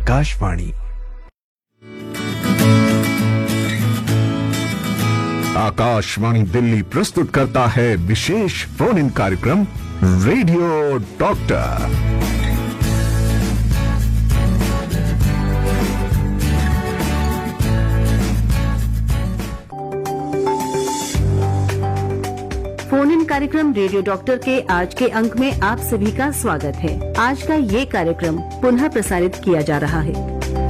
आकाशवाणी। आकाशवाणी दिल्ली प्रस्तुत करता है विशेष फोन इन कार्यक्रम रेडियो डॉक्टर। फोन इन कार्यक्रम रेडियो डॉक्टर के आज के अंक में आप सभी का स्वागत है। आज का ये कार्यक्रम पुनः प्रसारित किया जा रहा है।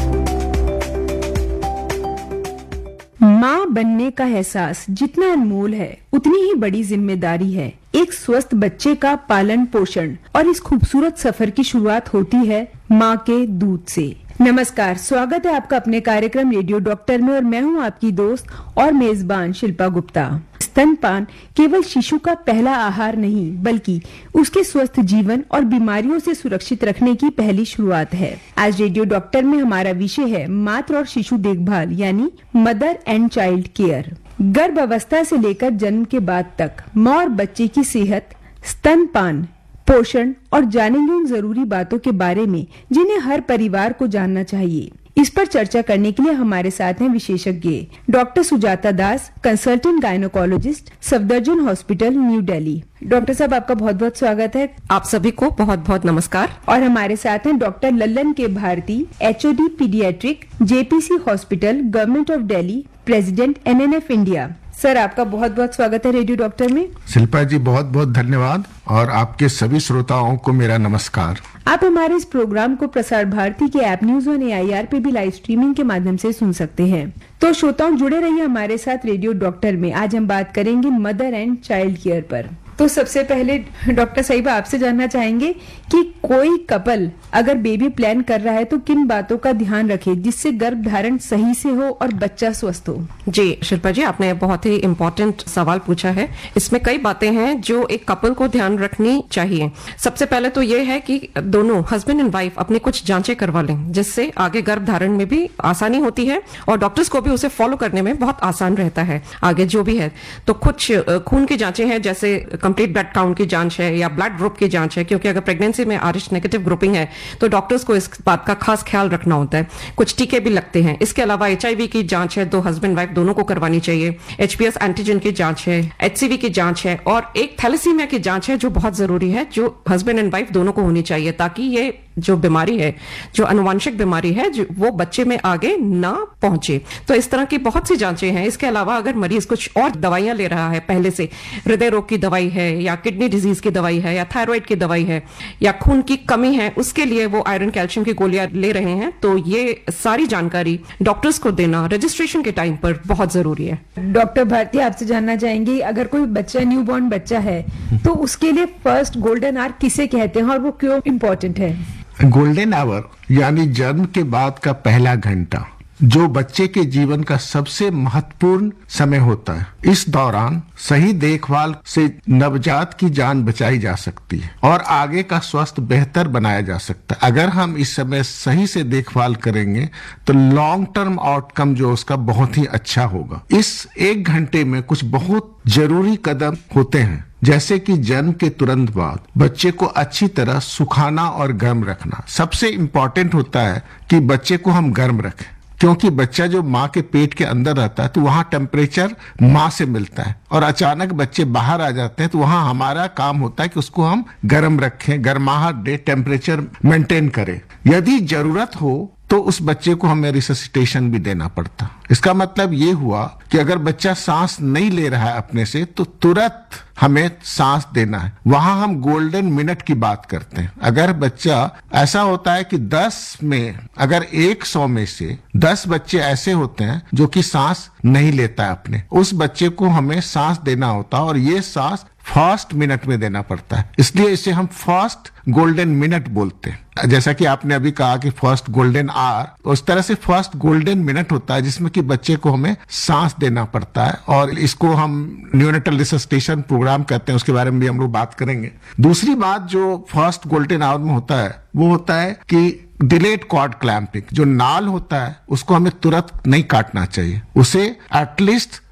माँ बनने का एहसास जितना अनमोल है उतनी ही बड़ी जिम्मेदारी है। एक स्वस्थ बच्चे का पालन पोषण और इस खूबसूरत सफर की शुरुआत होती है माँ के दूध से। नमस्कार, स्वागत है आपका अपने कार्यक्रम रेडियो डॉक्टर में और मैं हूँ आपकी दोस्त और मेजबान शिल्पा गुप्ता। स्तनपान केवल शिशु का पहला आहार नहीं बल्कि उसके स्वस्थ जीवन और बीमारियों से सुरक्षित रखने की पहली शुरुआत है। आज रेडियो डॉक्टर में हमारा विषय है मातृ और शिशु देखभाल यानी मदर एंड चाइल्ड केयर। गर्भ अवस्था से लेकर जन्म के बाद तक माँ और बच्चे की सेहत, स्तनपान, पोषण और जानेंगे उन जरूरी बातों के बारे में जिन्हें हर परिवार को जानना चाहिए। इस पर चर्चा करने के लिए हमारे साथ हैं विशेषज्ञ डॉक्टर सुजाता दास, consultant gynaecologist, Safdarjung hospital, new Delhi. Doctor साहब, आपका बहुत बहुत स्वागत है। आप सभी को बहुत बहुत नमस्कार। और हमारे साथ हैं डॉक्टर लल्लन के Bharti, HOD paediatric, JPC hospital, government of Delhi, president NNF India. Sir, आपका बहुत बहुत स्वागत है रेडियो डॉक्टर में। शिल्पा जी, बहुत बहुत धन्यवाद और आपके सभी श्रोताओं को मेरा नमस्कार। आप हमारे इस प्रोग्राम को प्रसार भारती के ऐप न्यूज ऑन AIR पे भी लाइव स्ट्रीमिंग के माध्यम से सुन सकते हैं। तो श्रोताओं, जुड़े रहिए हमारे साथ रेडियो डॉक्टर में। आज हम बात करेंगे मदर एंड चाइल्ड केयर पर। तो सबसे पहले डॉक्टर साहिबा, आपसे जानना चाहेंगे कि कोई कपल अगर बेबी प्लान कर रहा है तो किन बातों का ध्यान रखे जिससे गर्भ धारण सही से हो और बच्चा स्वस्थ हो। जी शिल्पा जी, आपने बहुत ही इम्पोर्टेंट सवाल पूछा है। इसमें कई बातें हैं जो एक कपल को ध्यान रखनी चाहिए। सबसे पहले तो ये है कि दोनों हस्बैंड एंड वाइफ अपने कुछ जांचें करवा लें जिससे आगे गर्भ धारण में भी आसानी होती है और डॉक्टर्स को भी उसे फॉलो करने में बहुत आसान रहता है आगे जो भी है। तो कुछ खून की जांचें हैं, जैसे कंप्लीट ब्लड काउंट की जांच है या ब्लड ग्रुप की जांच है, क्योंकि अगर प्रेगनेंसी में RH नेगेटिव ग्रुपिंग है तो डॉक्टर्स को इस बात का खास ख्याल रखना होता है। कुछ टीके भी लगते हैं। इसके अलावा HIV की जांच है, दो हस्बैंड वाइफ दोनों को करवानी चाहिए। HPS एंटीजन की जांच है, HCV की जांच है और एक थैलेसीमिया की जांच है जो बहुत जरूरी है, जो हस्बैंड एंड वाइफ दोनों को होनी चाहिए ताकि ये जो बीमारी है, जो अनुवांशिक बीमारी है, वो बच्चे में आगे ना पहुंचे। तो इस तरह की बहुत सी जांचें हैं। इसके अलावा अगर मरीज कुछ और दवाइयां ले रहा है पहले से, हृदय रोग की दवाई है या किडनी डिजीज की दवाई है या थायराइड की दवाई है या खून की कमी है, उसके लिए वो आयरन कैल्शियम की गोलियां ले रहे हैं, तो ये सारी जानकारी डॉक्टर्स को देना रजिस्ट्रेशन के टाइम पर बहुत जरूरी है। डॉक्टर भारती, आपसे जानना चाहेंगे, अगर कोई बच्चा न्यू बॉर्न बच्चा है तो उसके लिए फर्स्ट गोल्डन आवर किसे कहते हैं और वो क्यों इम्पोर्टेंट है? गोल्डन आवर यानी जन्म के बाद का पहला घंटा जो बच्चे के जीवन का सबसे महत्वपूर्ण समय होता है। इस दौरान सही देखभाल से नवजात की जान बचाई जा सकती है और आगे का स्वास्थ्य बेहतर बनाया जा सकता है। अगर हम इस समय सही से देखभाल करेंगे तो लॉन्ग टर्म आउटकम जो उसका बहुत ही अच्छा होगा। इस एक घंटे में कुछ बहुत जरूरी कदम होते हैं, जैसे कि जन्म के तुरंत बाद बच्चे को अच्छी तरह सुखाना और गर्म रखना। सबसे इम्पोर्टेंट होता है कि बच्चे को हम गर्म रखें, क्योंकि बच्चा जो माँ के पेट के अंदर रहता है तो वहां टेम्परेचर माँ से मिलता है और अचानक बच्चे बाहर आ जाते हैं तो वहां हमारा काम होता है कि उसको हम गर्म रखें, गर्माहट दे, टेम्परेचर मेंटेन करें। यदि जरूरत हो तो उस बच्चे को हमें रिससिटेशन भी देना पड़ता। इसका मतलब ये हुआ कि अगर बच्चा सांस नहीं ले रहा है अपने से तो तुरंत हमें सांस देना है। वहां हम गोल्डन मिनट की बात करते हैं। अगर बच्चा ऐसा होता है कि 10 में अगर 100 में से 10 बच्चे ऐसे होते हैं जो कि सांस नहीं लेता है अपने, उस बच्चे को हमें सांस देना होता है और ये सांस फर्स्ट मिनट में देना पड़ता है। इसलिए इसे हम फर्स्ट गोल्डन मिनट बोलते हैं। जैसा कि आपने अभी कहा कि फर्स्ट गोल्डन आवर, उस तरह से फर्स्ट गोल्डन मिनट होता है जिसमें कि बच्चे को हमें सांस देना पड़ता है और इसको हम न्यूनेटल रिससिटेशन प्रोग्राम कहते हैं। उसके बारे में भी हम लोग बात करेंगे। दूसरी बात जो फर्स्ट गोल्डन आवर में होता है वो होता है कि डिलेड कॉर्ड क्लैंपिंग। जो नाल होता है उसको हमें तुरंत नहीं काटना चाहिए, उसे एटलीस्ट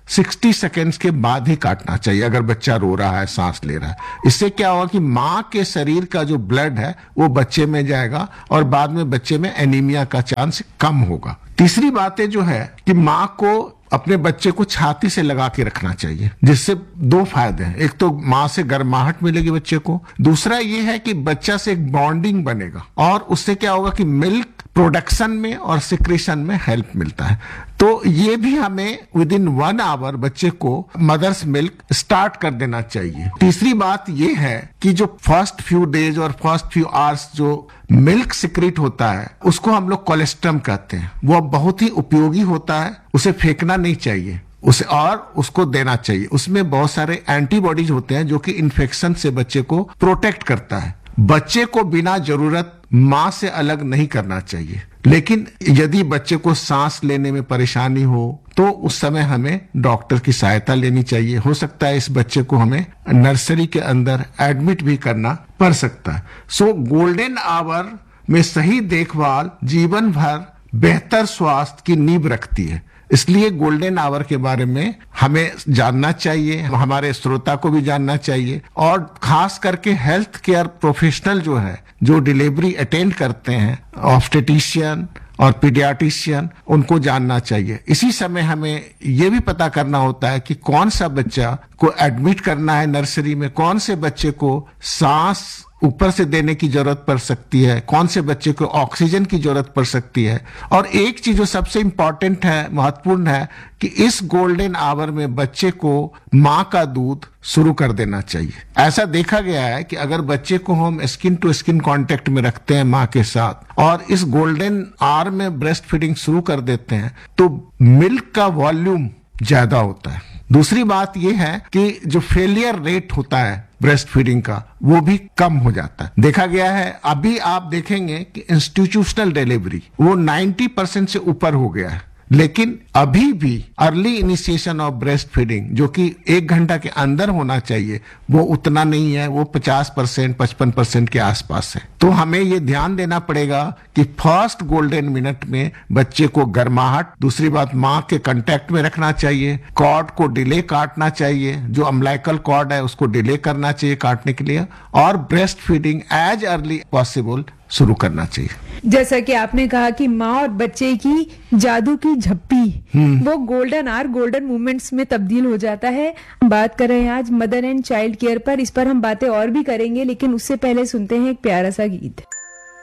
60 सेकेंड्स के बाद ही काटना चाहिए अगर बच्चा रो रहा है, सांस ले रहा है। इससे क्या होगा कि माँ के शरीर का जो ब्लड है वो बच्चे में जाएगा और बाद में बच्चे में एनीमिया का चांस कम होगा। तीसरी बात जो है कि माँ को अपने बच्चे को छाती से लगा के रखना चाहिए, जिससे दो फायदे हैं। एक तो माँ से गर्माहट मिलेगी बच्चे को, दूसरा ये है कि बच्चा से एक बॉन्डिंग बनेगा और उससे क्या होगा कि मिल्क प्रोडक्शन में और सिक्रेशन में हेल्प मिलता है। तो ये भी हमें विद इन 1 आवर बच्चे को मदर्स मिल्क स्टार्ट कर देना चाहिए। तीसरी बात ये है कि जो फर्स्ट फ्यू डेज और फर्स्ट फ्यू आवर्स जो मिल्क सिक्रेट होता है उसको हम लोग कोलेस्ट्रम कहते हैं। वो बहुत ही उपयोगी होता है, उसे फेंकना नहीं चाहिए, उसे और उसको देना चाहिए। उसमें बहुत सारे एंटीबॉडीज होते हैं जो कि इन्फेक्शन से बच्चे को प्रोटेक्ट करता है। बच्चे को बिना जरूरत माँ से अलग नहीं करना चाहिए, लेकिन यदि बच्चे को सांस लेने में परेशानी हो तो उस समय हमें डॉक्टर की सहायता लेनी चाहिए। हो सकता है इस बच्चे को हमें नर्सरी के अंदर एडमिट भी करना पड़ सकता है। सो गोल्डन आवर में सही देखभाल जीवन भर बेहतर स्वास्थ्य की नींव रखती है। इसलिए गोल्डन आवर के बारे में हमें जानना चाहिए, हमारे श्रोता को भी जानना चाहिए और खास करके हेल्थ केयर प्रोफेशनल जो है, जो डिलीवरी अटेंड करते हैं, ऑब्स्टेटिशियन और पीडियाट्रिशियन, उनको जानना चाहिए। इसी समय हमें यह भी पता करना होता है कि कौन सा बच्चा को एडमिट करना है नर्सरी में, कौन से बच्चे को सांस ऊपर से देने की जरूरत पड़ सकती है, कौन से बच्चे को ऑक्सीजन की जरूरत पड़ सकती है। और एक चीज जो सबसे इंपॉर्टेंट है, महत्वपूर्ण है, कि इस गोल्डन आवर में बच्चे को माँ का दूध शुरू कर देना चाहिए। ऐसा देखा गया है कि अगर बच्चे को हम स्किन टू स्किन कांटेक्ट में रखते हैं माँ के साथ और इस गोल्डन आवर में ब्रेस्ट फीडिंग शुरू कर देते हैं तो मिल्क का वॉल्यूम ज्यादा होता है। दूसरी बात यह है कि जो फेलियर रेट होता है ब्रेस्ट फीडिंग का वो भी कम हो जाता है। देखा गया है, अभी आप देखेंगे कि इंस्टीट्यूशनल डिलीवरी वो 90% से ऊपर हो गया है, लेकिन अभी भी early initiation of breast feeding जो कि 1 घंटा के अंदर होना चाहिए वो उतना नहीं है, वो 50% 55% के आसपास है। तो हमें ये ध्यान देना पड़ेगा कि फर्स्ट गोल्डन मिनट में बच्चे को गर्माहट, दूसरी बात माँ के कांटेक्ट में रखना चाहिए, कॉर्ड को डिले काटना चाहिए, जो अम्बिलिकल कॉर्ड है उसको डिले करना चाहिए काटने के लिए, और breast feeding as early possible शुरू करना चाहिए। जैसा कि आपने कहा कि माँ और बच्चे की जादू की झप्पी वो गोल्डन आवर, गोल्डन मोमेंट्स में तब्दील हो जाता है। हम बात कर रहे हैं आज मदर एंड चाइल्ड केयर पर। इस पर हम बातें और भी करेंगे, लेकिन उससे पहले सुनते हैं एक प्यारा सा गीत।